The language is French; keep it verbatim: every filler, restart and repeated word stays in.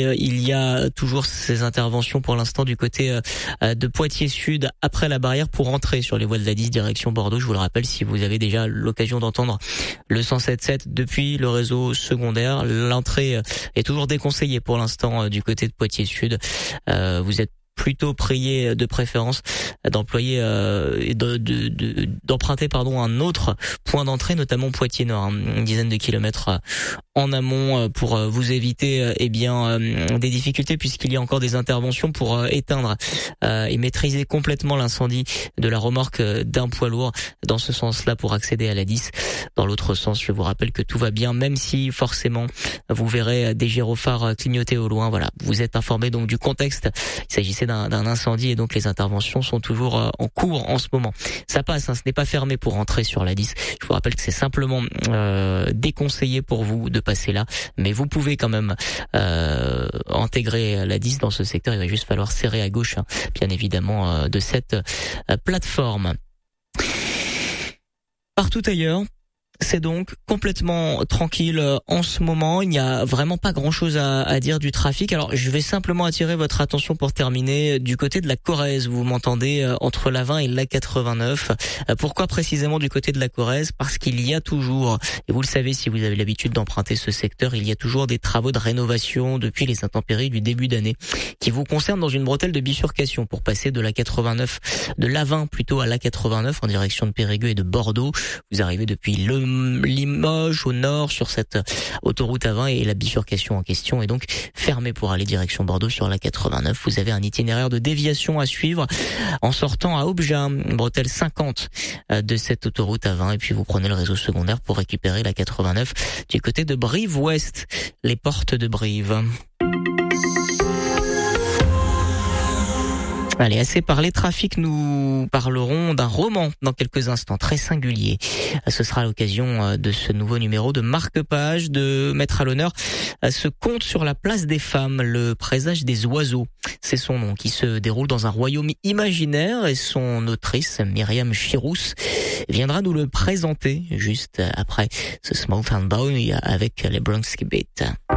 et il y a toujours ces interventions pour l'instant du côté de Poitiers Sud après la barrière pour entrer sur les voies de la dix direction Bordeaux. Je vous le rappelle, si vous avez déjà l'occasion d'entendre le cent sept sept depuis le réseau secondaire, l'entrée est toujours déconseillée pour l'instant du côté de Poitiers Sud. Euh, vous êtes plutôt prié de préférence d'employer euh, de, de, de, d'emprunter pardon un autre point d'entrée, notamment Poitiers Nord, hein, une dizaine de kilomètres en amont pour vous éviter eh bien des difficultés puisqu'il y a encore des interventions pour éteindre euh, et maîtriser complètement l'incendie de la remorque d'un poids lourd dans ce sens-là pour accéder à la dix. Dans l'autre sens, je vous rappelle que tout va bien, même si forcément vous verrez des gyrophares clignoter au loin. Voilà, vous êtes informé donc du contexte. Il s'agissait d'un, d'un incendie et donc les interventions sont toujours en cours en ce moment. Ça passe, hein, ce n'est pas fermé pour entrer sur la dix. Je vous rappelle que c'est simplement euh, déconseillé pour vous de passer là, mais vous pouvez quand même euh, intégrer la dix dans ce secteur. Il va juste falloir serrer à gauche, hein, bien évidemment, euh, de cette euh, plateforme. Partout ailleurs, c'est donc complètement tranquille en ce moment. Il n'y a vraiment pas grand-chose à, à dire du trafic. Alors, je vais simplement attirer votre attention pour terminer du côté de la Corrèze. Vous m'entendez, entre l'A vingt et l'A quatre-vingt-neuf. Pourquoi précisément du côté de la Corrèze ? Parce qu'il y a toujours, et vous le savez si vous avez l'habitude d'emprunter ce secteur, il y a toujours des travaux de rénovation depuis les intempéries du début d'année qui vous concernent dans une bretelle de bifurcation pour passer de l'A quatre-vingt-neuf, de l'A vingt plutôt à l'A quatre-vingt-neuf en direction de Périgueux et de Bordeaux. Vous arrivez depuis le Limoges au nord sur cette autoroute A vingt et la bifurcation en question est donc fermée pour aller direction Bordeaux sur l'A quatre-vingt-neuf. Vous avez un itinéraire de déviation à suivre en sortant à Objat, bretelle cinquante de cette autoroute A vingt et puis vous prenez le réseau secondaire pour récupérer l'A quatre-vingt-neuf du côté de Brive-Ouest, les portes de Brive. Allez, assez parlé trafic, nous parlerons d'un roman dans quelques instants, très singulier. Ce sera l'occasion de ce nouveau numéro de Marque-Page de mettre à l'honneur ce conte sur la place des femmes, le présage des oiseaux. C'est son nom, qui se déroule dans un royaume imaginaire et son autrice, Myriam Chirous, viendra nous le présenter juste après ce Small Town Boy avec les Bronx Beat.